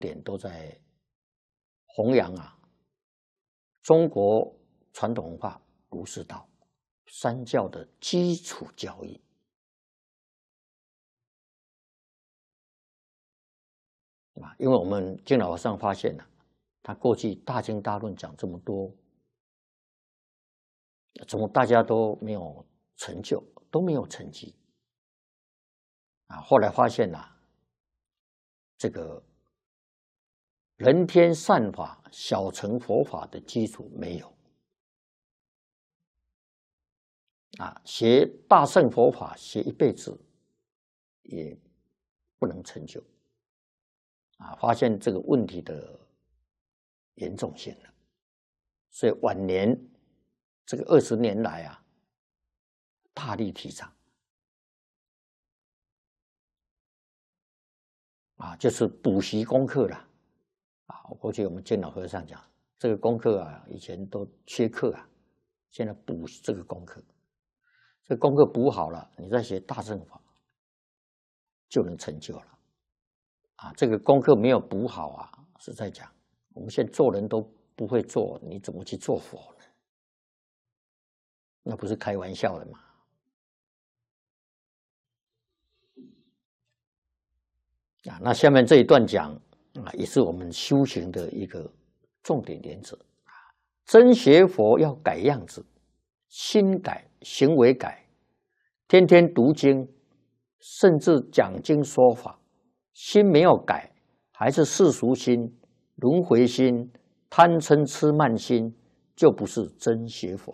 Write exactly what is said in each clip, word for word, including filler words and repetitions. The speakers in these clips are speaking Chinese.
点都在弘扬啊中国传统文化儒释道三教的基础教义。啊，因为我们金老和尚发现了、啊，他过去大经大论讲这么多，怎么大家都没有成就，都没有成绩？啊，后来发现啊，这个人天善法、小乘佛法的基础没有。啊，学大乘佛法学一辈子也不能成就。啊，发现这个问题的严重性了，所以晚年这个二十年来啊，大力提倡啊，就是补习功课啦。啊，过去我们见老和尚讲，这个功课啊，以前都缺课啊，现在补这个功课，这个功课补好了，你再学大乘法就能成就了。啊，这个功课没有补好啊，实在讲，我们现在做人都不会做，你怎么去做佛呢？那不是开玩笑的嘛。啊，那下面这一段讲啊，也是我们修行的一个重点原则。真学佛要改样子，心改，行为改，天天读经，甚至讲经说法，心没有改，还是世俗心、轮回心、贪嗔痴慢心，就不是真学佛。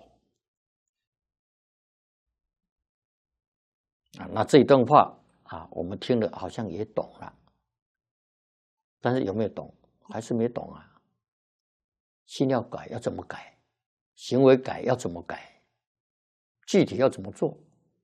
啊，那这一段话啊，我们听了好像也懂了，但是有没有懂？还是没懂啊。心要改，要怎么改？行为改要怎么改？具体要怎么做？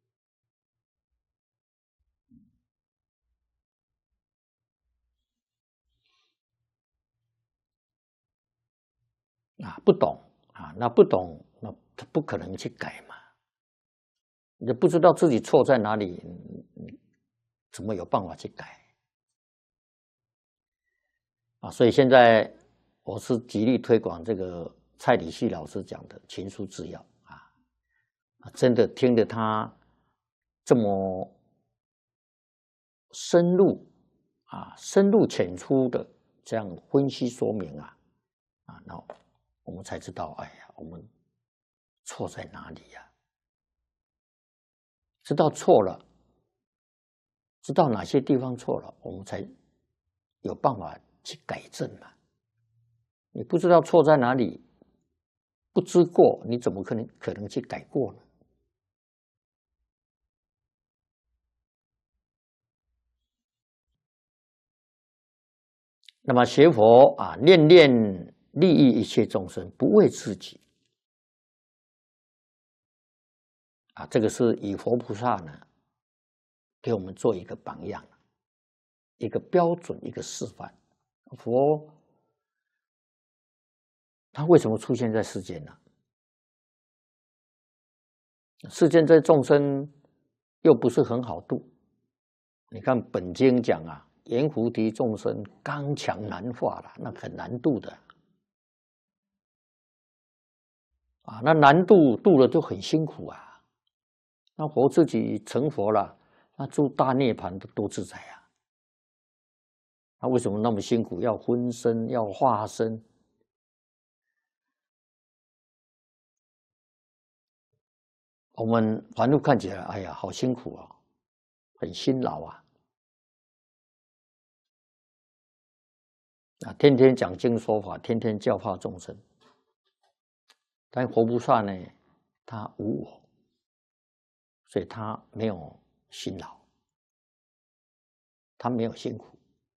啊，不懂啊，那不懂，那他不可能去改嘛。你不知道自己错在哪里，怎么有办法去改？啊，所以现在我是极力推广这个蔡礼旭老师讲的群书治要啊，真的听着他这么深入啊、深入浅出的这样分析说明啊，啊，那我们才知道，哎呀，我们错在哪里呀、啊？知道错了，知道哪些地方错了，我们才有办法去改正嘛。你不知道错在哪里，不知过，你怎么可能可能去改过呢？那么学佛啊，念念利益一切众生，不为自己啊，这个是以佛菩萨呢给我们做一个榜样，一个标准，一个示范。佛他为什么出现在世间呢？世间这众生又不是很好度。你看本经讲啊，阎浮提众生刚强难化了，那很难度的啊，那难度度了就很辛苦啊。那佛自己成佛了，那住大涅槃的多自在啊。他为什么那么辛苦？要分身，要化身。我们凡夫看起来，哎呀，好辛苦啊，很辛劳啊。啊，天天讲经说法，天天教化众生。但活菩萨呢，他无我，所以他没有辛劳，他没有辛苦。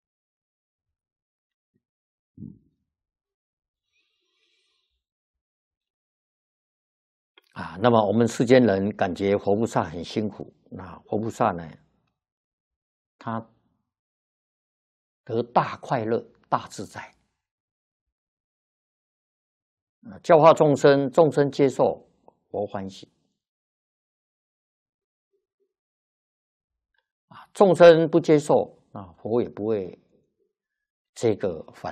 啊，那么我们世间人感觉活菩萨很辛苦，那活菩萨呢，他得大快乐、大自在。教化众生，众生接受，佛欢喜。啊，众生不接受，啊，佛也不会这个烦